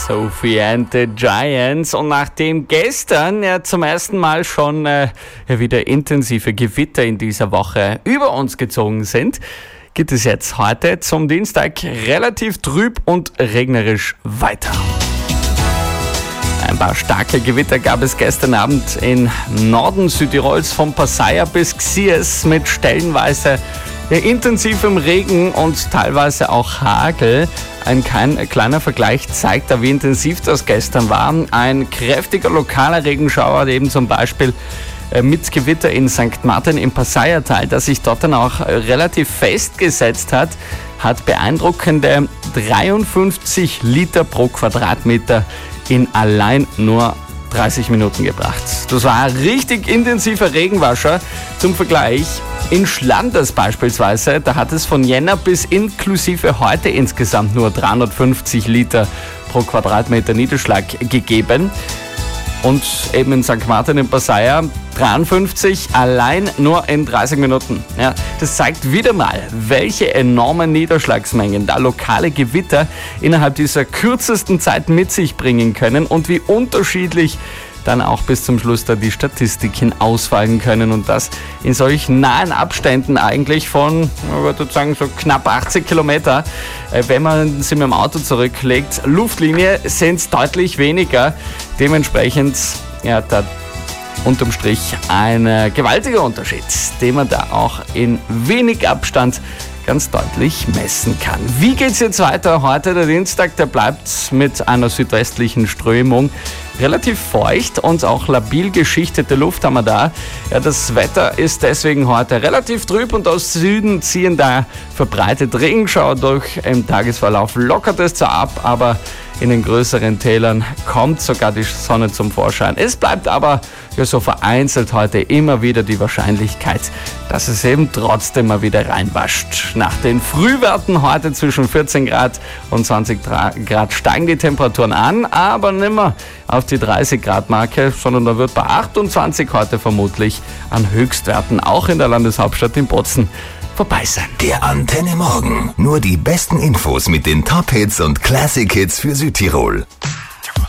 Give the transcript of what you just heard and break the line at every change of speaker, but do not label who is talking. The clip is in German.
Sophie and the Giants. Und nachdem gestern zum ersten Mal schon wieder intensive Gewitter in dieser Woche über uns gezogen sind, geht es jetzt heute zum Dienstag relativ trüb und regnerisch weiter. Ein paar starke Gewitter gab es gestern Abend im Norden Südtirols von Passaia bis Xies mit stellenweise intensivem Regen und teilweise auch Hagel. Ein kleiner Vergleich zeigt da, wie intensiv das gestern war. Ein kräftiger lokaler Regenschauer, eben zum Beispiel mit Gewitter in St. Martin im Passaia-Tal, das sich dort dann auch relativ festgesetzt hat, hat beeindruckende 53 Liter pro Quadratmeter in allein nur 30 Minuten gebracht. Das war ein richtig intensiver Regenwascher. Zum Vergleich, in Schlanders beispielsweise, da hat es von Jänner bis inklusive heute insgesamt nur 350 Liter pro Quadratmeter Niederschlag gegeben. Und eben in St. Martin in Passaia 53 allein nur in 30 Minuten. Ja, das zeigt wieder mal, welche enormen Niederschlagsmengen da lokale Gewitter innerhalb dieser kürzesten Zeit mit sich bringen können und wie unterschiedlich dann auch bis zum Schluss da die Statistiken ausfallen können und das in solch nahen Abständen eigentlich von, ich würde sagen, so knapp 80 Kilometer. Wenn man sie mit dem Auto zurücklegt, Luftlinie sind es deutlich weniger. Dementsprechend, ja, da unterm Strich ein gewaltiger Unterschied, den man da auch in wenig Abstand ganz deutlich messen kann. Wie geht's jetzt weiter? Heute der Dienstag, der bleibt mit einer südwestlichen Strömung relativ feucht und auch labil geschichtete Luft haben wir da. Ja, das Wetter ist deswegen heute relativ trüb und aus Süden ziehen da verbreitet Regenschauer durch. Im Tagesverlauf lockert es zwar ab, aber in den größeren Tälern kommt sogar die Sonne zum Vorschein. Es bleibt aber so vereinzelt heute immer wieder die Wahrscheinlichkeit, dass es eben trotzdem mal wieder reinwascht. Nach den Frühwerten heute zwischen 14 Grad und 20 Grad steigen die Temperaturen an, aber nimmer auf die 30 Grad Marke, sondern da wird bei 28 heute vermutlich an Höchstwerten auch in der Landeshauptstadt in Bozen vorbei sein.
Der Antenne Morgen. Nur die besten Infos mit den Top-Hits und Classic-Hits für Südtirol.